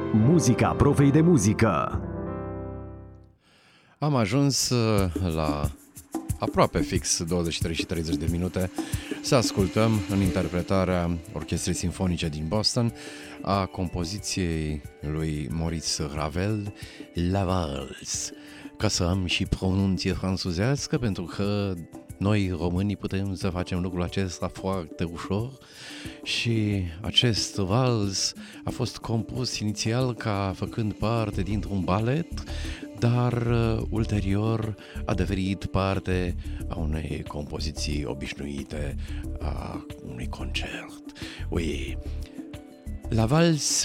Muzica profei de muzică. Am ajuns la aproape fix 23 și 30 de minute să ascultăm în interpretarea Orchestrei Sinfonice din Boston a compoziției lui Maurice Ravel, La Valse. Ca să am și pronunție franțuzească, pentru că noi românii putem să facem lucrul acesta foarte ușor. Și acest vals a fost compus inițial ca făcând parte dintr-un balet, dar ulterior a devenit parte a unei compoziții obișnuite, a unui concert. Oui. La Valse